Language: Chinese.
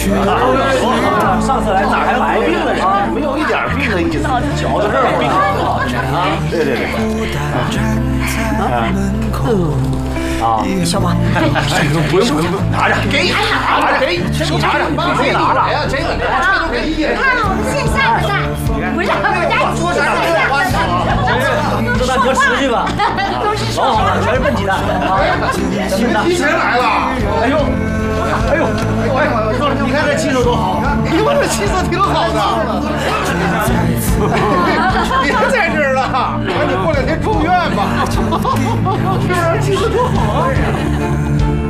上次来哪还埋病了啊？没有一点病的意思，脚在这儿病啊！对。啊， 小王， 不用，拿着，给，手拿着，自己拿着。哎呀，这个都给你。 看我们线下的赛，不是我家说啥这大哥吃去吧，老好了，全是笨鸡蛋。 你们提前来了。 哎呦，你看这气色多好， 哎呦，这气色挺好的。别在这儿了，赶紧过2天住院吧。是不是气色多好啊？